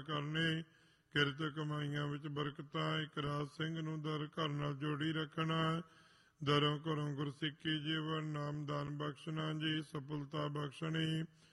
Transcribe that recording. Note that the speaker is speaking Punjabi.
ਕਰਨੀ, ਕਿਰਤ ਕਮਾਈਆਂ ਵਿੱਚ ਬਰਕਤਾਂ। ਇੱਕ ਰਾਜ ਸਿੰਘ ਨੂੰ ਦਰ ਘਰ ਨਾਲ ਜੋੜੀ ਰੱਖਣਾ, ਦਰੋਂ ਘਰੋਂ ਗੁਰਸਿੱਖੀ ਜੀਵਨ, ਨਾਮਦਾਨ ਬਖਸ਼ਣਾ ਜੀ, ਸਫਲਤਾ ਬਖਸ਼ਣੀ,